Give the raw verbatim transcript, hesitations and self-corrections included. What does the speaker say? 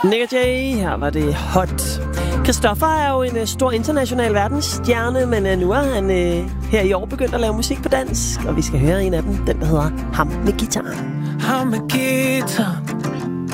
Nick og Jay, her var det hot. Christoffer er jo en uh, stor international verdensstjerne, men uh, nu er han uh, her i år begyndt at lave musik på dansk, og vi skal høre en af dem, den der hedder Ham med guitaren. Ham med guitar,